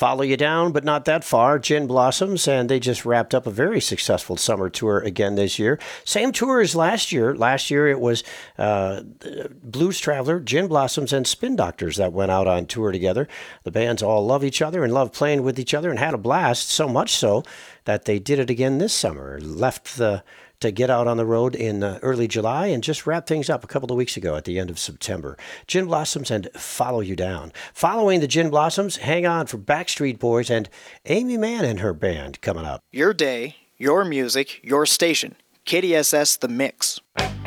Follow You Down, but not that far, Gin Blossoms, and they just wrapped up a very successful summer tour again this year. Same tour as last year. Last year it was Blues Traveler, Gin Blossoms, and Spin Doctors that went out on tour together. The bands all love each other and love playing with each other and had a blast, so much so that they did it again this summer. To get out on the road in early July and just wrap things up a couple of weeks ago at the end of September. Gin Blossoms and Follow You Down. Following the Gin Blossoms, hang on for Backstreet Boys and Amy Mann and her band coming up. Your day, your music, your station. KDSS The Mix.